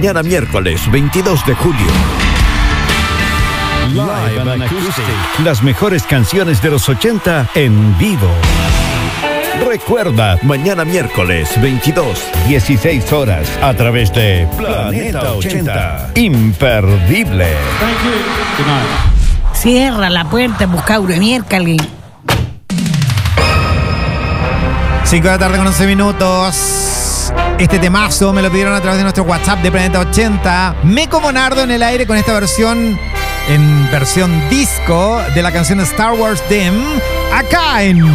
mañana miércoles 22 de julio. Live and Acoustic. Las mejores canciones de los 80 en vivo. Recuerda, mañana miércoles 22, 16 horas, a través de Planeta 80. Imperdible. Thank you. Good night. Cierra la puerta, Buscaure, miércoles. 5 de la tarde con 11 minutos. Este temazo me lo pidieron a través de nuestro WhatsApp de Planeta 80. Me como Nardo en el aire con esta versión, en versión disco, de la canción Star Wars Dim, acá en